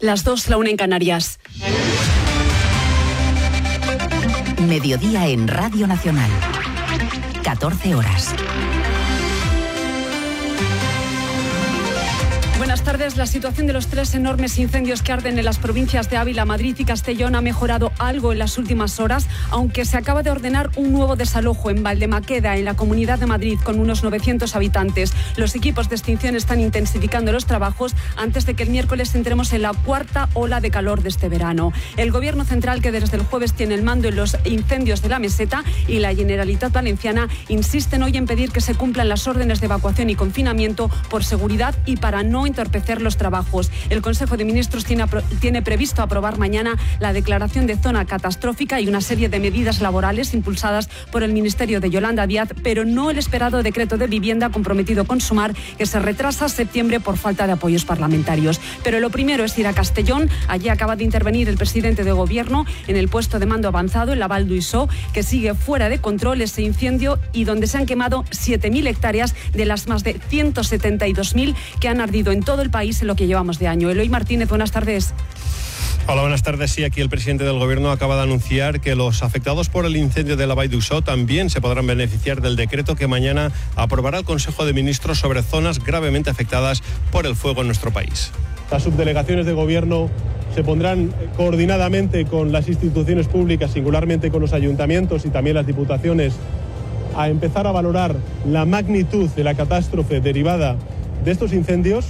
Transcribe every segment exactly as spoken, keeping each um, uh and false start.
Las dos, la una en Canarias. Mediodía en Radio Nacional. catorce horas. Buenas tardes. La situación de los tres enormes incendios que arden en las provincias de Ávila, Madrid y Castellón ha mejorado algo en las últimas horas, aunque se acaba de ordenar un nuevo desalojo en Valdemaqueda, en la Comunidad de Madrid, con unos novecientos habitantes. Los equipos de extinción están intensificando los trabajos antes de que el miércoles entremos en la cuarta ola de calor de este verano. El Gobierno central, que desde el jueves tiene el mando en los incendios de la Meseta, y la Generalitat Valenciana insisten hoy en pedir que se cumplan las órdenes de evacuación y confinamiento por seguridad y para no entorpecer los trabajos. El Consejo de Ministros tiene, tiene previsto aprobar mañana la declaración de zona catastrófica y una serie de medidas laborales impulsadas por el Ministerio de Yolanda Díaz, pero no el esperado decreto de vivienda comprometido con Sumar, que se retrasa a septiembre por falta de apoyos parlamentarios. Pero lo primero es ir a Castellón. Allí acaba de intervenir el presidente de Gobierno en el puesto de mando avanzado, en la Val d'Uixó, que sigue fuera de control ese incendio y donde se han quemado siete mil hectáreas de las más de ciento setenta y dos mil que han ardido en todo el país en lo que llevamos de año. Eloy Martínez, buenas tardes. Hola, buenas tardes. Sí, aquí el presidente del Gobierno acaba de anunciar que los afectados por el incendio de la Val d'Uixó también se podrán beneficiar del decreto que mañana aprobará el Consejo de Ministros sobre zonas gravemente afectadas por el fuego en nuestro país. Las subdelegaciones de Gobierno se pondrán coordinadamente con las instituciones públicas, singularmente con los ayuntamientos y también las diputaciones, a empezar a valorar la magnitud de la catástrofe derivada de estos incendios.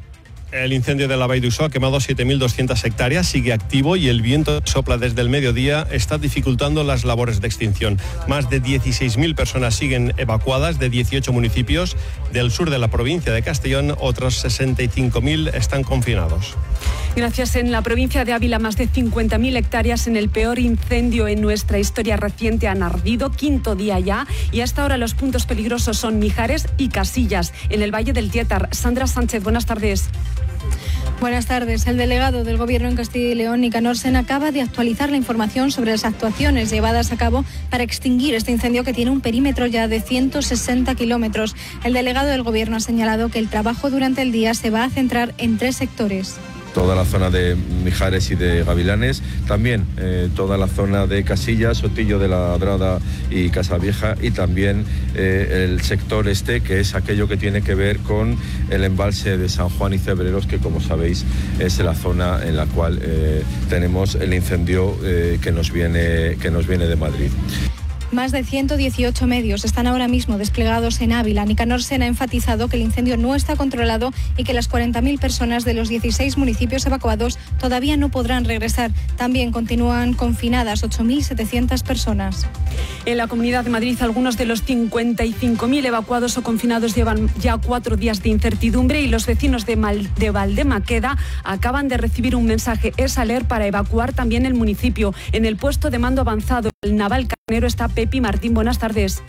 El incendio de la Val d'Uixó ha quemado siete mil doscientas hectáreas, sigue activo y el viento que sopla desde el mediodía está dificultando las labores de extinción. Más de dieciséis mil personas siguen evacuadas de dieciocho municipios del sur de la provincia de Castellón. Otros sesenta y cinco mil están confinados. Gracias. En la provincia de Ávila, más de cincuenta mil hectáreas en el peor incendio en nuestra historia reciente han ardido, quinto día ya, y hasta ahora los puntos peligrosos son Mijares y Casillas, en el Valle del Tietar. Sandra Sánchez, buenas tardes. Buenas tardes. El delegado del Gobierno en Castilla y León, Nicanor Sena, acaba de actualizar la información sobre las actuaciones llevadas a cabo para extinguir este incendio que tiene un perímetro ya de ciento sesenta kilómetros. El delegado del Gobierno ha señalado que el trabajo durante el día se va a centrar en tres sectores. Toda la zona de Mijares y de Gavilanes, también eh, toda la zona de Casillas, Sotillo de la Ladrada y Casa Vieja, y también eh, el sector este, que es aquello que tiene que ver con el embalse de San Juan y Cebreros, que como sabéis es la zona en la cual eh, tenemos el incendio eh, que nos viene, que nos viene de Madrid. Más de ciento dieciocho medios están ahora mismo desplegados en Ávila. Nicanor Sena ha enfatizado que el incendio no está controlado y que las cuarenta mil personas de los dieciséis municipios evacuados todavía no podrán regresar. También continúan confinadas ocho mil setecientas personas. En la Comunidad de Madrid, algunos de los cincuenta y cinco mil evacuados o confinados llevan ya cuatro días de incertidumbre y los vecinos de, Mal, de Valdemaqueda acaban de recibir un mensaje. Es aler para evacuar también el municipio. En el puesto de mando avanzado, el Naval Carnero, está Pepi Martín. Buenas tardes.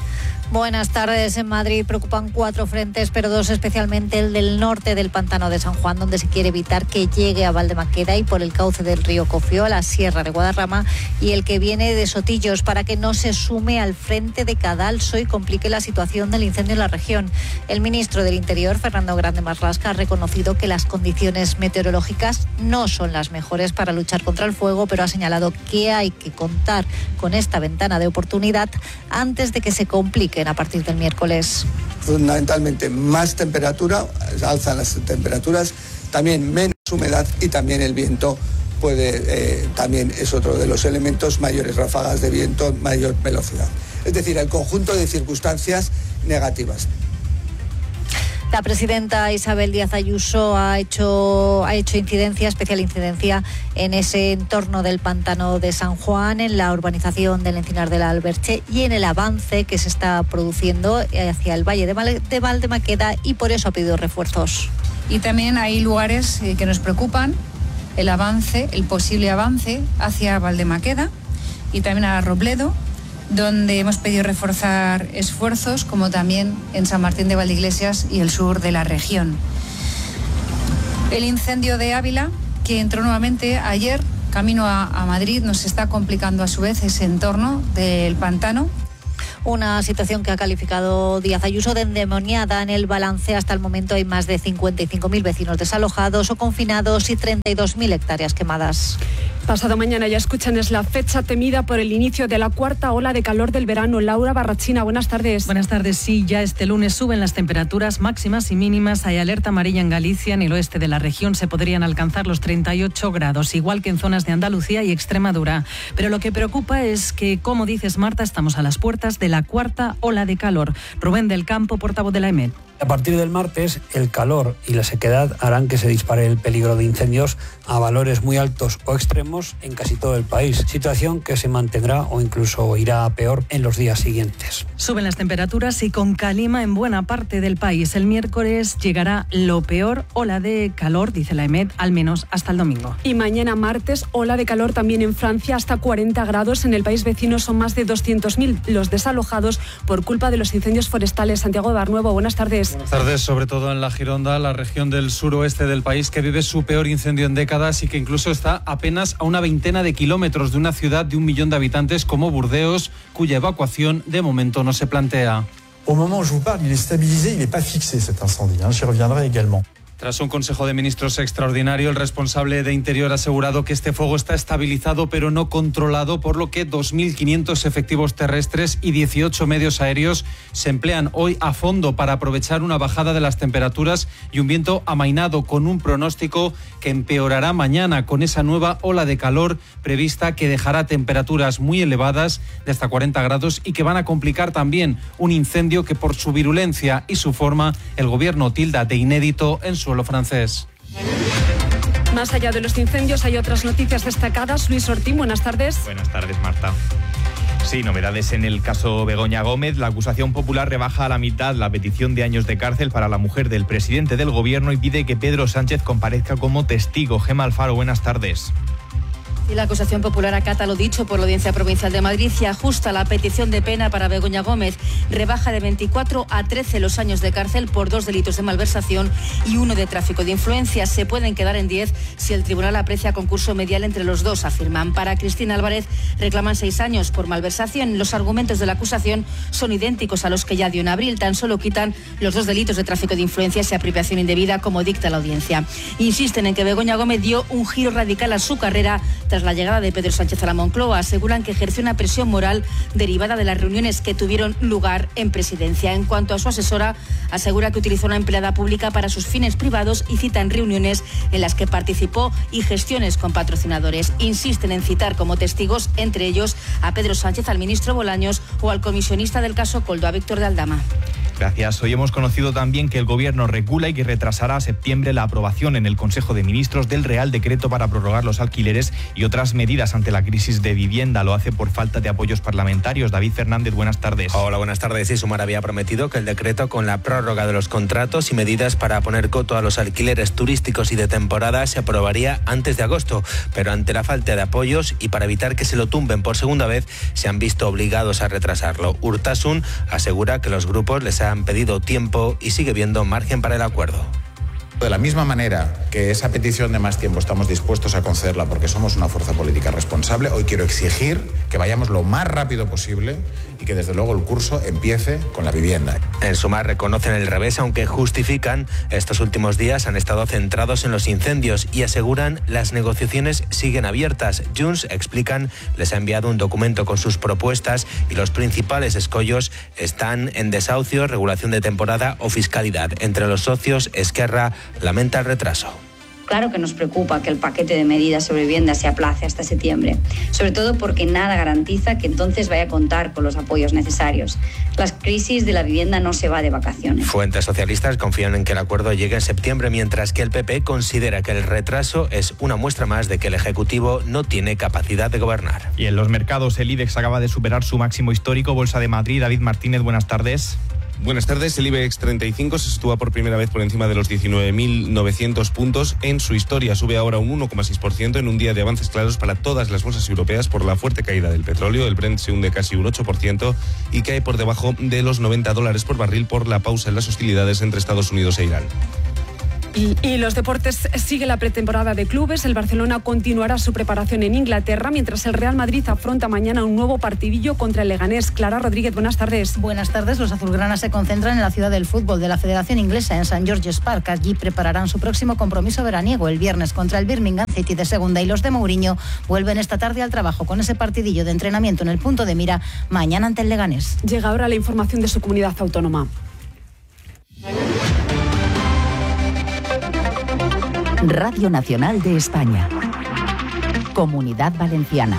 Buenas tardes. En Madrid preocupan cuatro frentes, pero dos especialmente, el del norte del pantano de San Juan, donde se quiere evitar que llegue a Valdemaqueda y por el cauce del río Cofió a la Sierra de Guadarrama, y el que viene de Sotillos, para que no se sume al frente de Cadalso y complique la situación del incendio en la región. El ministro del Interior, Fernando Grande Marlaska, ha reconocido que las condiciones meteorológicas no son las mejores para luchar contra el fuego, pero ha señalado que hay que contar con esta ventana de oportunidad antes de que se complique a partir del miércoles. Fundamentalmente más temperatura, alzan las temperaturas, también menos humedad y también el viento puede, eh, también es otro de los elementos, mayores ráfagas de viento, mayor velocidad. Es decir, el conjunto de circunstancias negativas. La presidenta Isabel Díaz Ayuso ha hecho, ha hecho incidencia, especial incidencia en ese entorno del pantano de San Juan, en la urbanización del Encinar de la Alberche y en el avance que se está produciendo hacia el Valle de Valdemaqueda, y por eso ha pedido refuerzos. Y también hay lugares que nos preocupan, el avance, el posible avance hacia Valdemaqueda y también a Robledo, donde hemos pedido reforzar esfuerzos, como también en San Martín de Valdeiglesias y el sur de la región. El incendio de Ávila, que entró nuevamente ayer camino a, a Madrid, nos está complicando a su vez ese entorno del pantano. Una situación que ha calificado Díaz Ayuso de endemoniada. En el balance hasta el momento hay más de cincuenta y cinco mil vecinos desalojados o confinados y treinta y dos mil hectáreas quemadas. Pasado mañana, ya escuchan, es la fecha temida por el inicio de la cuarta ola de calor del verano. Laura Barrachina, buenas tardes. Buenas tardes. Sí, ya este lunes suben las temperaturas máximas y mínimas. Hay alerta amarilla en Galicia. En el oeste de la región se podrían alcanzar los treinta y ocho grados, igual que en zonas de Andalucía y Extremadura. Pero lo que preocupa es que, como dices, Marta, estamos a las puertas de la cuarta ola de calor. Rubén del Campo, portavoz de la E M E D. A partir del martes, el calor y la sequedad harán que se dispare el peligro de incendios a valores muy altos o extremos en casi todo el país, situación que se mantendrá o incluso irá a peor en los días siguientes. Suben las temperaturas y con calima en buena parte del país. El miércoles llegará lo peor, ola de calor, dice la E M E D, al menos hasta el domingo. Y mañana martes, ola de calor también en Francia, hasta cuarenta grados. En el país vecino son más de doscientos mil los desalojados por culpa de los incendios forestales. Santiago de Barnuevo, buenas tardes. Buenas tardes, sobre todo en la Gironda, la región del suroeste del país, que vive su peor incendio en décadas y que incluso está apenas a una veintena de kilómetros de una ciudad de un millón de habitantes como Burdeos, cuya evacuación de momento no se plantea. Au moment où je vous parle, il est stabilisé, il n'est pas fixé cet incendie, hein, j'y reviendrai également. Tras un Consejo de Ministros extraordinario, el responsable de Interior ha asegurado que este fuego está estabilizado pero no controlado, por lo que dos mil quinientos efectivos terrestres y dieciocho medios aéreos se emplean hoy a fondo para aprovechar una bajada de las temperaturas y un viento amainado, con un pronóstico que empeorará mañana con esa nueva ola de calor prevista que dejará temperaturas muy elevadas de hasta cuarenta grados y que van a complicar también un incendio que, por su virulencia y su forma, el gobierno tilda de inédito en su suelo francés. Más allá de los incendios hay otras noticias destacadas. Luis Ortín, buenas tardes. Buenas tardes, Marta. Sí, novedades en el caso Begoña Gómez. La acusación popular rebaja a la mitad la petición de años de cárcel para la mujer del presidente del gobierno y pide que Pedro Sánchez comparezca como testigo. Gemma Alfaro, buenas tardes. Y la acusación popular acata lo dicho por la Audiencia Provincial de Madrid y ajusta la petición de pena para Begoña Gómez. Rebaja de veinticuatro a trece los años de cárcel por dos delitos de malversación y uno de tráfico de influencias. Se pueden quedar en diez si el tribunal aprecia concurso medial entre los dos, afirman. Para Cristina Álvarez reclaman seis años por malversación. Los argumentos de la acusación son idénticos a los que ya dio en abril. Tan solo quitan los dos delitos de tráfico de influencias y apropiación indebida, como dicta la audiencia. Insisten en que Begoña Gómez dio un giro radical a su carrera tras la llegada de Pedro Sánchez a la Moncloa. Aseguran que ejerció una presión moral derivada de las reuniones que tuvieron lugar en presidencia. En cuanto a su asesora, asegura que utilizó una empleada pública para sus fines privados y citan reuniones en las que participó y gestiones con patrocinadores. Insisten en citar como testigos, entre ellos, a Pedro Sánchez, al ministro Bolaños o al comisionista del caso Koldo, a Víctor de Aldama. Gracias. Hoy hemos conocido también que el Gobierno recula y que retrasará a septiembre la aprobación en el Consejo de Ministros del Real Decreto para prorrogar los alquileres y otras medidas ante la crisis de vivienda. Lo hace por falta de apoyos parlamentarios. David Fernández, buenas tardes. Hola, buenas tardes. Sí, Sumar había prometido que el decreto, con la prórroga de los contratos y medidas para poner coto a los alquileres turísticos y de temporada, se aprobaría antes de agosto. Pero ante la falta de apoyos y para evitar que se lo tumben por segunda vez, se han visto obligados a retrasarlo. Urtasun asegura que los grupos les han pedido tiempo y sigue viendo margen para el acuerdo. De la misma manera que esa petición de más tiempo estamos dispuestos a concederla porque somos una fuerza política responsable, hoy quiero exigir que vayamos lo más rápido posible y que desde luego el curso empiece con la vivienda. En Sumar reconocen el revés, aunque justifican estos últimos días han estado centrados en los incendios y aseguran las negociaciones siguen abiertas. Junts, explican, les ha enviado un documento con sus propuestas y los principales escollos están en desahucio, regulación de temporada o fiscalidad. Entre los socios, Esquerra lamenta el retraso. Claro que nos preocupa que el paquete de medidas sobre vivienda se aplace hasta septiembre, sobre todo porque nada garantiza que entonces vaya a contar con los apoyos necesarios. La crisis de la vivienda no se va de vacaciones. Fuentes socialistas confían en que el acuerdo llegue en septiembre, mientras que el P P considera que el retraso es una muestra más de que el Ejecutivo no tiene capacidad de gobernar. Y en los mercados, el IBEX acaba de superar su máximo histórico. Bolsa de Madrid, David Martínez, buenas tardes. Buenas tardes. El IBEX treinta y cinco se sitúa por primera vez por encima de los diecinueve mil novecientos puntos en su historia. Sube ahora un uno coma seis por ciento en un día de avances claros para todas las bolsas europeas por la fuerte caída del petróleo. El Brent se hunde casi un ocho por ciento y cae por debajo de los noventa dólares por barril por la pausa en las hostilidades entre Estados Unidos e Irán. Y, y los deportes, sigue la pretemporada de clubes. El Barcelona continuará su preparación en Inglaterra, mientras el Real Madrid afronta mañana un nuevo partidillo contra el Leganés. Clara Rodríguez, buenas tardes. Buenas tardes. Los azulgranas se concentran en la ciudad del fútbol de la Federación Inglesa, en Saint George's Park. Allí prepararán su próximo compromiso veraniego el viernes contra el Birmingham City de segunda, y los de Mourinho vuelven esta tarde al trabajo con ese partidillo de entrenamiento en el punto de mira mañana ante el Leganés. Llega ahora la información de su comunidad autónoma. Radio Nacional de España. Comunidad Valenciana.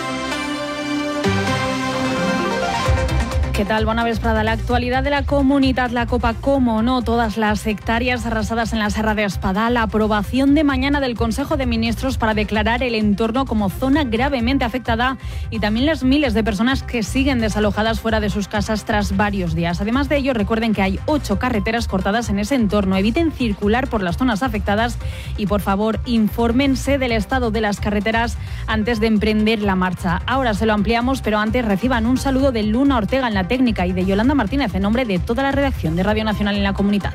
¿Qué tal? Bona vesprada. La actualidad de la comunidad la copa, como no, todas las hectáreas arrasadas en la Serra de Espadà, la aprobación de mañana del Consejo de Ministros para declarar el entorno como zona gravemente afectada y también las miles de personas que siguen desalojadas fuera de sus casas tras varios días. Además de ello, recuerden que hay ocho carreteras cortadas en ese entorno. Eviten circular por las zonas afectadas y, por favor, infórmense del estado de las carreteras antes de emprender la marcha. Ahora se lo ampliamos, pero antes reciban un saludo de Luna Ortega en la técnica y de Yolanda Martínez en nombre de toda la redacción de Radio Nacional en la comunidad.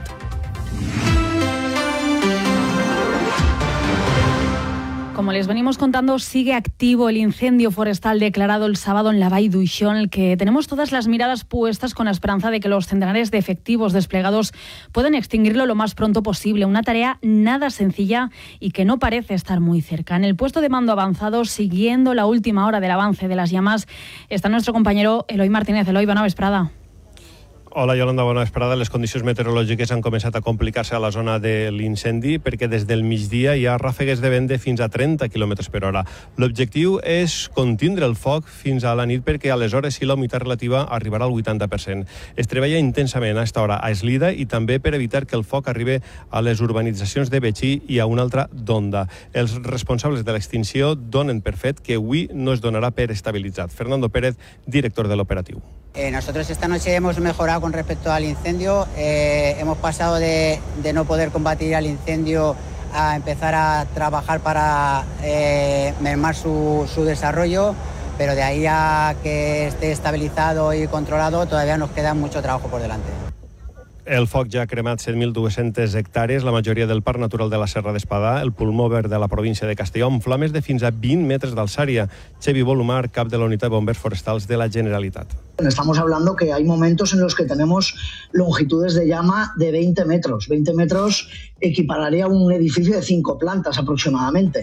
Como les venimos contando, sigue activo el incendio forestal declarado el sábado en la Vall d'Uixó, en el que tenemos todas las miradas puestas con la esperanza de que los centenares de efectivos desplegados puedan extinguirlo lo más pronto posible. Una tarea nada sencilla y que no parece estar muy cerca. En el puesto de mando avanzado, siguiendo la última hora del avance de las llamas, está nuestro compañero Eloi Martínez. Eloi, bona vesprada. Hola, Yolanda, bona vesprada. Les condicions meteorològiques han començat a complicar-se a la zona de l'incendi perquè des del migdia hi ha ràfegues de vent de fins a trenta quilòmetres per hora. L'objectiu és contindre el foc fins a la nit perquè aleshores sí la humitat relativa arribarà al vuitanta per cent. Es treballa intensament a esta hora a Eslida i també per evitar que el foc arribi a les urbanitzacions de Betxí i a una altra d'Onda. Els responsables de l'extinció donen per fet que avui no es donarà per estabilitzat. Fernando Pérez, director de l'operatiu. Eh, nosotros esta noche hemos mejorado con respecto al incendio, eh, hemos pasado de, de no poder combatir al incendio a empezar a trabajar para eh, mermar su, su desarrollo, pero de ahí a que esté estabilizado y controlado todavía nos queda mucho trabajo por delante. El foc ja ha cremat set mil dues-centes hectàrees, la majoria del Parc Natural de la Serra d'Espadà, el pulmó verd de la província de Castelló, amb flames de fins a vint metres d'alçària. Xevi Bolumar, cap de la Unitat de Bombers Forestals de la Generalitat. Estamos hablando que hay momentos en los que tenemos longitudes de llama de veinte metros. veinte metros equipararía a un edificio de cinco plantas aproximadamente.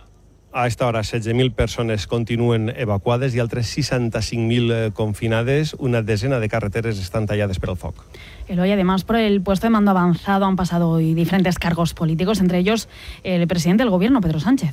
A esta hora, setze mil persones continuen evacuades i altres seixanta-cinc mil confinades. Una decena de carreteres estan tallades per al foc. Eloy, además, por el puesto de mando avanzado han pasado hoy diferentes cargos políticos, entre ellos el presidente del gobierno, Pedro Sánchez.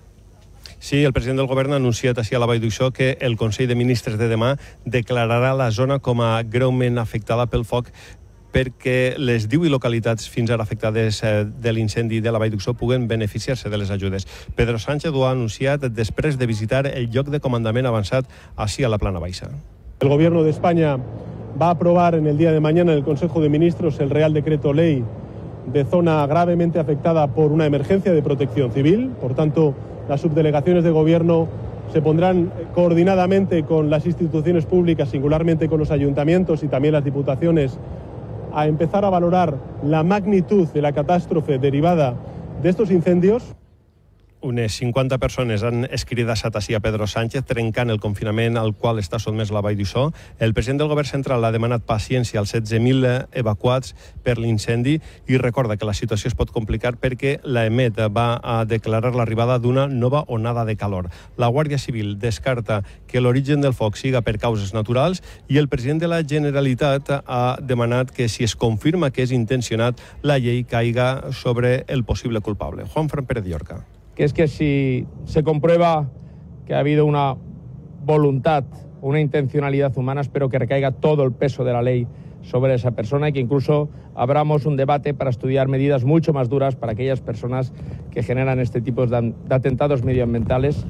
Sí, el president del govern ha anunciat així a la Vall d'Uixó que el Consell de Ministres de demà declararà la zona com a greument afectada pel foc perquè les divuit localitats fins ara afectades de l'incendi de la Vall d'Uixó puguen beneficiar-se de les ajudes. Pedro Sánchez ho ha anunciat després de visitar el lloc de comandament avançat així a la Plana Baixa. El Gobierno de España va a aprobar en el día de mañana en el Consejo de Ministros el Real Decreto Ley de zona gravemente afectada por una emergencia de protección civil. Por tanto, las subdelegaciones de Gobierno se pondrán coordinadamente con las instituciones públicas, singularmente con los ayuntamientos y también las diputaciones, a empezar a valorar la magnitud de la catástrofe derivada de estos incendios. Unes cinquanta persones han escridassat així a Pedro Sánchez, trencant el confinament al qual està sotmès la Vall d'Uixó. El president del govern central ha demanat paciència als setze mil evacuats per l'incendi i recorda que la situació es pot complicar perquè l'EMET va a declarar l'arribada d'una nova onada de calor. La Guàrdia Civil descarta que l'origen del foc siga per causes naturals i el president de la Generalitat ha demanat que, si es confirma que és intencionat, la llei caiga sobre el possible culpable. Juan Fran Pérez Llorca. Que es que si se comprueba que ha habido una voluntad, una intencionalidad humana, espero que recaiga todo el peso de la ley sobre esa persona y que incluso abramos un debate para estudiar medidas mucho más duras para aquellas personas que generan este tipo de atentados medioambientales.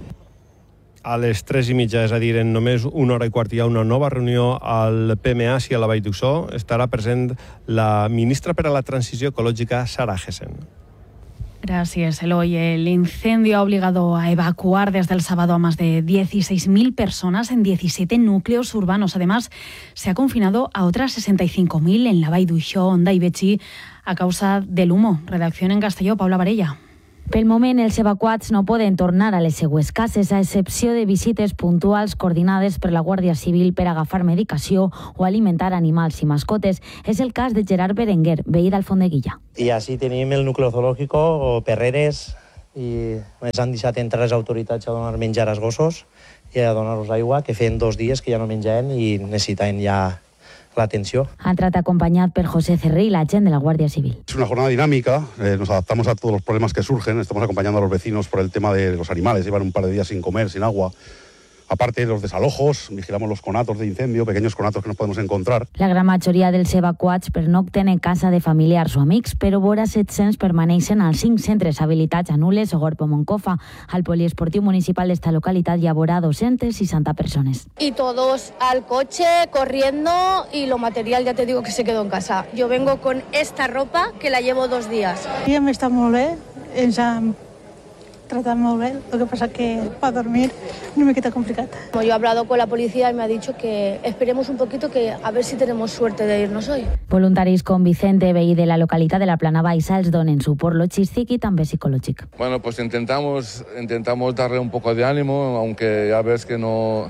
A les tres i mitja, és a dir, en només una hora i quart, hi ha una nova reunió al P M A i a la Vall d'Uixó. Estarà present la ministra per a la Transició Ecològica, Sara Hessen. Gracias, Eloy. El incendio ha obligado a evacuar desde el sábado a más de dieciséis mil personas en diecisiete núcleos urbanos. Además, se ha confinado a otras sesenta y cinco mil en la Vall d'Uixó, Onda y Betxí a causa del humo. Redacción en Castelló, Paula Varella. Pel moment, els evacuats no poden tornar a les seues cases, a excepció de visites puntuals coordinades per la Guàrdia Civil per agafar medicació o alimentar animals i mascotes. És el cas de Gerard Berenguer, veí d'Alfondeguilla. I així tenim el nucli zoològic o Perreres, i ens han deixat entrar les autoritats a donar menjar als gossos i a donar-los aigua, que feien dos dies que ja no menjaven i necessitaven ja la atenció. Ha entrat acompanyat per José Cerril, l'agent de la Guàrdia Civil. Es una jornada dinámica, eh, nos adaptamos a todos los problemas que surgen, estamos acompañando a los vecinos por el tema de los animales, llevan un par de días sin comer, sin agua. Aparte, los desalojos, vigilamos los conatos de incendio, pequeños conatos que nos podemos encontrar. La gran majoria dels evacuats pernocten en casa de familiars o amics, però vora set-cents permaneixen als cinc centres habilitats a Nules, Sogorb o Moncofa. Al poliesportiu municipal d'esta localitat hi ha vora doscientas sesenta persones. Y todos al coche, corriendo, y lo material ya te digo que se quedó en casa. Yo vengo con esta ropa que la llevo dos días. Ja m'està molt bé, ens han tratat molt bé, lo que pasa que para dormir no me queda complicado. Yo he hablado con la policía y me ha dicho que esperemos un poquito, que a ver si tenemos suerte de irnos hoy. Voluntaris com Vicente, veí de la localitat de la Plana Baixa, els donen suport logístic i també psicològic. Bueno, pues intentamos, intentamos darle un poco de ánimo, aunque ya ves que no,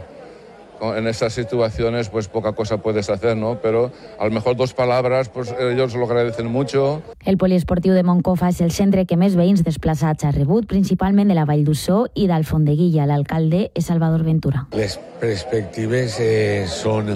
en estas situaciones pues poca cosa puedes hacer, ¿no? Pero a lo mejor dos palabras, pues ellos lo agradecen mucho. El poliesportiu de Moncofa és el centre que més veïns desplaçats ha rebut, principalment de la Vall d'Uixó i d'Alfondeguilla. L'alcalde és Salvador Ventura. Les perspectives eh, són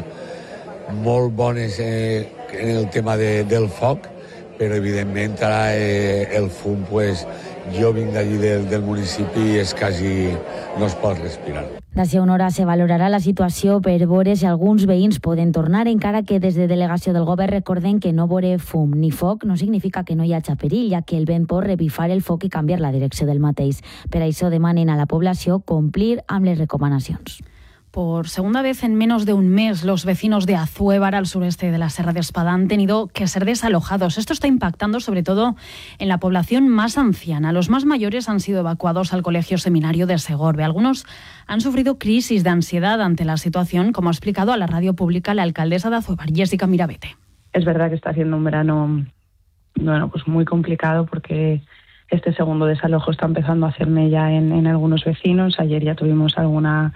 molt bones eh, en el tema de, del foc, però evidentment ara eh, el fum, pues, jo vinc d'allí del, del municipi i és quasi no es pot respirar. D'ací a una hora se valorarà la situació per veure si alguns veïns poden tornar, encara que des de delegació del govern recorden que no veure fum ni foc no significa que no hi hagi perill, ja que el vent pot revifar el foc i canviar la direcció del mateix. Per això demanen a la població complir amb les recomanacions. Por segunda vez en menos de un mes, los vecinos de Azuévar, al sureste de la Serra de Espada, han tenido que ser desalojados. Esto está impactando sobre todo en la población más anciana. Los más mayores han sido evacuados al Colegio Seminario de Segorbe. Algunos han sufrido crisis de ansiedad ante la situación, como ha explicado a la radio pública la alcaldesa de Azuévar, Jessica Mirabete. Es verdad que está siendo un verano, bueno, pues muy complicado, porque este segundo desalojo está empezando a hacerme ya en, en algunos vecinos. Ayer ya tuvimos alguna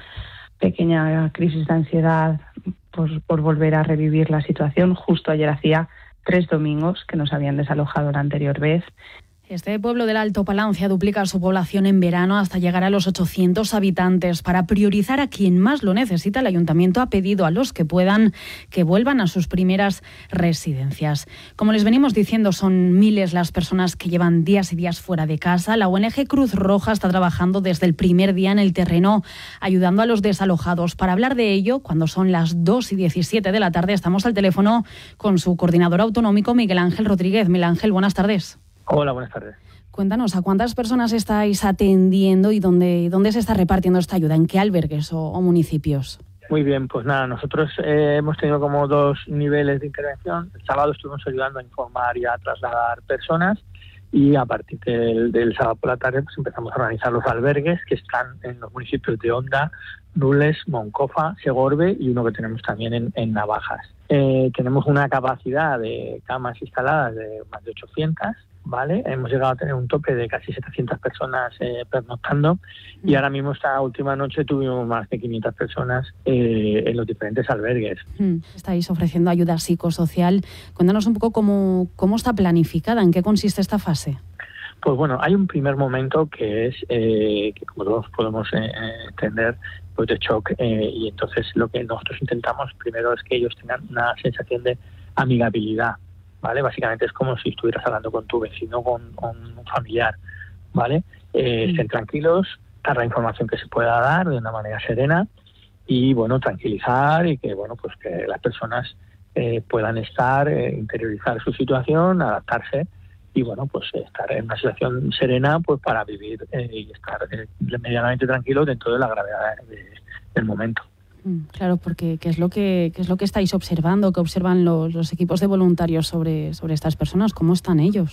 pequeña crisis de ansiedad por, por volver a revivir la situación. Justo ayer hacía tres domingos que nos habían desalojado la anterior vez. Este pueblo del Alto Palancia duplica su población en verano hasta llegar a los ochocientos habitantes. Para priorizar a quien más lo necesita, el ayuntamiento ha pedido a los que puedan que vuelvan a sus primeras residencias. Como les venimos diciendo, son miles las personas que llevan días y días fuera de casa. La O N G Cruz Roja está trabajando desde el primer día en el terreno, ayudando a los desalojados. Para hablar de ello, cuando son las dos y diecisiete de la tarde, estamos al teléfono con su coordinador autonómico, Miguel Ángel Rodríguez. Miguel Ángel, buenas tardes. Hola, buenas tardes. Cuéntanos, ¿a cuántas personas estáis atendiendo y dónde, dónde se está repartiendo esta ayuda? ¿En qué albergues o, o municipios? Muy bien, pues nada, nosotros eh, hemos tenido como dos niveles de intervención. El sábado estuvimos ayudando a informar y a trasladar personas, y a partir del, del sábado por la tarde pues empezamos a organizar los albergues que están en los municipios de Onda, Nules, Moncofa, Segorbe y uno que tenemos también en, en Navajas. Eh, tenemos una capacidad de camas instaladas de más de ochocientas, ¿vale? Hemos llegado a tener un tope de casi setecientas personas eh, pernoctando, y ahora mismo esta última noche tuvimos más de quinientas personas eh, en los diferentes albergues. Estáis ofreciendo ayuda psicosocial. Cuéntanos un poco cómo, cómo está planificada, en qué consiste esta fase. Pues bueno, hay un primer momento que es, eh, que como todos podemos eh, entender, pues de shock, eh, y entonces lo que nosotros intentamos primero es que ellos tengan una sensación de amigabilidad, ¿vale? Básicamente es como si estuvieras hablando con tu vecino, con, con un familiar, ¿vale? Eh, estén tranquilos, dar la información que se pueda dar de una manera serena y, bueno, tranquilizar, y que, bueno, pues que las personas eh, puedan estar, eh, interiorizar su situación, adaptarse y, bueno, pues estar en una situación serena, pues para vivir eh, y estar eh, medianamente tranquilos dentro de la gravedad de, del momento. Claro, porque ¿qué es lo que qué es lo que estáis observando, qué observan los, los equipos de voluntarios sobre, sobre estas personas? ¿Cómo están ellos?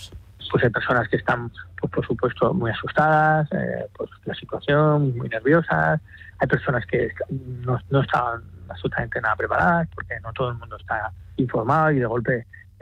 pues hay personas que están, pues por supuesto, muy asustadas, eh, por la situación, muy nerviosas. Hay personas que no, no estaban absolutamente nada preparadas, porque no todo el mundo está informado y de golpe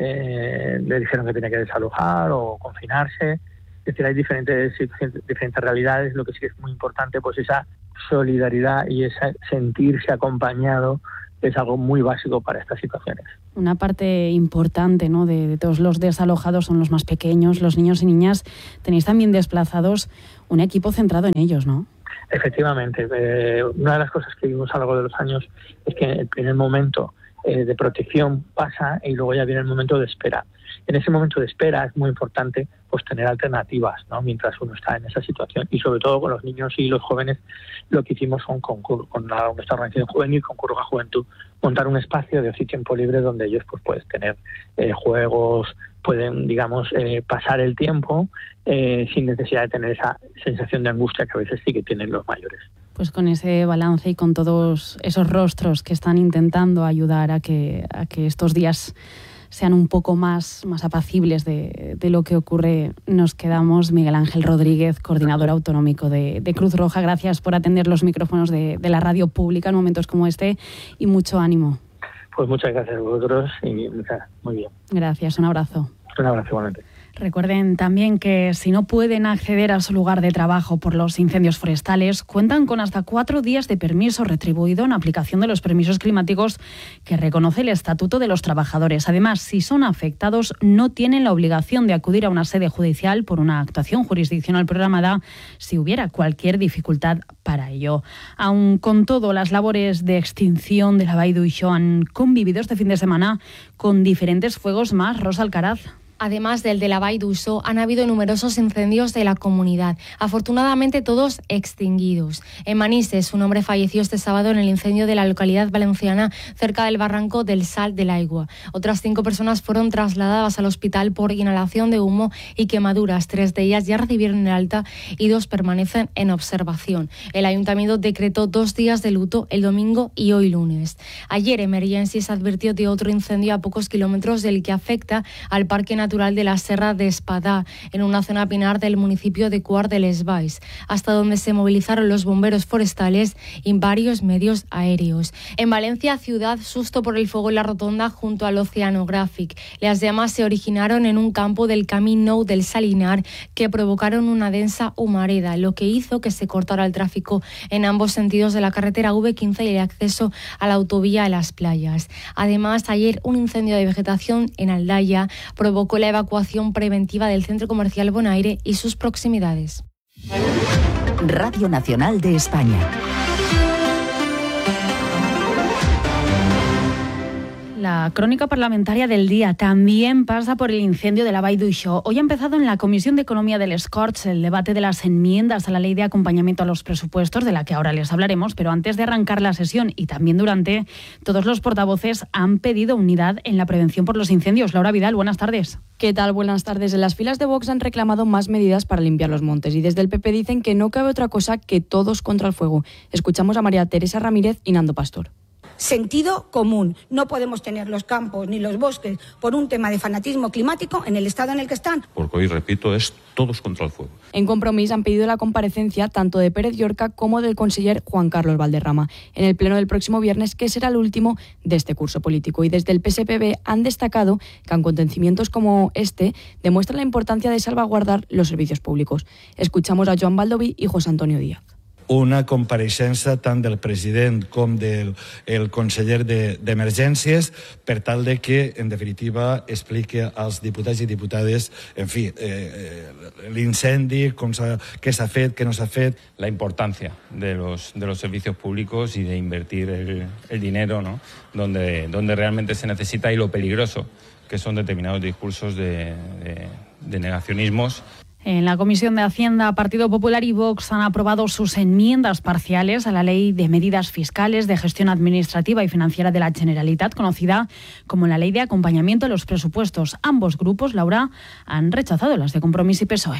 eh, le dijeron que tenía que desalojar o confinarse. Es decir, hay diferentes diferentes realidades. Lo que sí es muy importante, pues esa solidaridad y ese sentirse acompañado es algo muy básico para estas situaciones. Una parte importante, ¿no?, de, de todos los desalojados son los más pequeños, los niños y niñas. Tenéis también desplazados un equipo centrado en ellos, ¿no? Efectivamente. Eh, una de las cosas que vimos a lo largo de los años es que en el primer momento eh, de protección pasa y luego ya viene el momento de espera. En ese momento de espera es muy importante pues tener alternativas, ¿no?, mientras uno está en esa situación, y sobre todo con los niños y los jóvenes. Lo que hicimos con, con, con la, nuestra organización juvenil, con Curruga Juventud, montar un espacio de ocio y tiempo libre donde ellos pues pueden tener eh, juegos, pueden, digamos, eh, pasar el tiempo eh, sin necesidad de tener esa sensación de angustia que a veces sí que tienen los mayores. Pues con ese balance y con todos esos rostros que están intentando ayudar a que, a que estos días sean un poco más, más apacibles de, de lo que ocurre, nos quedamos. Miguel Ángel Rodríguez, coordinador autonómico de, de Cruz Roja, gracias por atender los micrófonos de, de la radio pública en momentos como este, y mucho ánimo. Pues muchas gracias a vosotros y muy bien. Gracias, un abrazo. Un abrazo igualmente. Recuerden también que si no pueden acceder a su lugar de trabajo por los incendios forestales, cuentan con hasta cuatro días de permiso retribuido en aplicación de los permisos climáticos que reconoce el Estatuto de los Trabajadores. Además, si son afectados, no tienen la obligación de acudir a una sede judicial por una actuación jurisdiccional programada si hubiera cualquier dificultad para ello. Aun con todo, las labores de extinción de la Vall d'Uixó han convivido este fin de semana con diferentes fuegos más. Rosa Alcaraz. Además del de la Vall d'Uixó, han habido numerosos incendios de la comunidad, afortunadamente todos extinguidos. En Manises, un hombre falleció este sábado en el incendio de la localidad valenciana cerca del barranco del Sal del Aigua. Otras cinco personas fueron trasladadas al hospital por inhalación de humo y quemaduras. Tres de ellas ya recibieron el alta y dos permanecen en observación. El ayuntamiento decretó dos días de luto el domingo y hoy lunes. Ayer Emergencies advirtió de otro incendio a pocos kilómetros del que afecta al Parque Nacional Natural de la Serra de Espadá, en una zona pinar del municipio de Quart de les Valls, hasta donde se movilizaron los bomberos forestales y varios medios aéreos. En Valencia ciudad, susto por el fuego en la rotonda junto al Oceanographic. Las llamas se originaron en un campo del Camí Nou del Salinar que provocaron una densa humareda, lo que hizo que se cortara el tráfico en ambos sentidos de la carretera V quince y el acceso a la autovía a las playas. Además, ayer un incendio de vegetación en Aldaya provocó la evacuación preventiva del centro comercial Bonaire y sus proximidades. Radio Nacional de España. La crónica parlamentaria del día también pasa por el incendio de la Vall d'Uixó. Hoy ha empezado en la Comisión de Economía de les Corts el debate de las enmiendas a la ley de acompañamiento a los presupuestos, de la que ahora les hablaremos, pero antes de arrancar la sesión y también durante, todos los portavoces han pedido unidad en la prevención por los incendios. Laura Vidal, buenas tardes. ¿Qué tal? Buenas tardes. En las filas de Vox han reclamado más medidas para limpiar los montes y desde el P P dicen que no cabe otra cosa que todos contra el fuego. Escuchamos a María Teresa Ramírez y Nando Pastor. Sentido común. No podemos tener los campos ni los bosques por un tema de fanatismo climático en el estado en el que están. Porque hoy, repito, es todos contra el fuego. En Compromís han pedido la comparecencia tanto de Pérez Llorca como del conseller Juan Carlos Valderrama en el pleno del próximo viernes, que será el último de este curso político. Y desde el P S P B han destacado que acontecimientos como este demuestran la importancia de salvaguardar los servicios públicos. Escuchamos a Joan Baldoví y José Antonio Díaz. Una compareixença tant del president com del el conseller d'Emergències de, per tal de que, en definitiva, explique als diputats i diputades, en fi, eh, l'incendi, com s'ha, què s'ha fet, què no s'ha fet. La importancia de los, de los servicios públicos y de invertir el, el dinero, ¿no?, donde, donde realmente se necesita, y lo peligroso que son determinados discursos de, de, de negacionismos. En la Comisión de Hacienda, Partido Popular y Vox han aprobado sus enmiendas parciales a la Ley de Medidas Fiscales de Gestión Administrativa y Financiera de la Generalitat, conocida como la Ley de Acompañamiento a los Presupuestos. Ambos grupos, Laura, han rechazado las de Compromís y P S O E.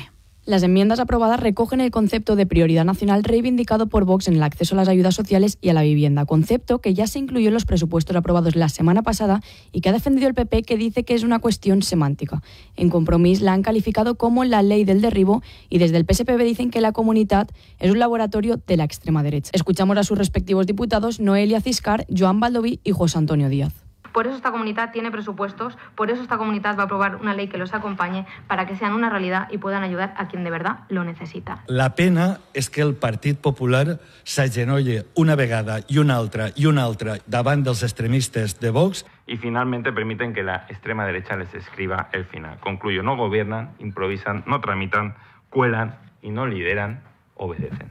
Las enmiendas aprobadas recogen el concepto de prioridad nacional reivindicado por Vox en el acceso a las ayudas sociales y a la vivienda, concepto que ya se incluyó en los presupuestos aprobados la semana pasada y que ha defendido el P P, que dice que es una cuestión semántica. En Compromís la han calificado como la ley del derribo y desde el P S P B dicen que la Comunitat es un laboratorio de la extrema derecha. Escuchamos a sus respectivos diputados Noelia Ciscar, Joan Baldoví y José Antonio Díaz. Por eso esta comunidad tiene presupuestos, por eso esta comunidad va a aprobar una ley que los acompañe para que sean una realidad y puedan ayudar a quien de verdad lo necesita. La pena és que el Partit Popular s'agenolle una vegada i una altra i una altra davant dels extremistes de Vox. Y finalmente permiten que la extrema derecha les escriba el final. Concluyo, no gobiernan, improvisan, no tramitan, cuelan y no lideran, obedecen.